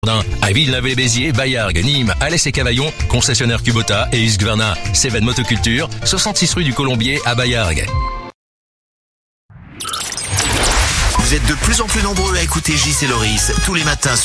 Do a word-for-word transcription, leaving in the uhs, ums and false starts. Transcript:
À Villeneuve-les-Béziers, Bayargues, Nîmes, Alès et Cavaillon, concessionnaire Kubota et Husqvarna. Cévennes Motoculture, soixante-six rue du Colombier à Bayargues. Vous êtes de plus en plus nombreux à écouter Gis et Loris tous les matins.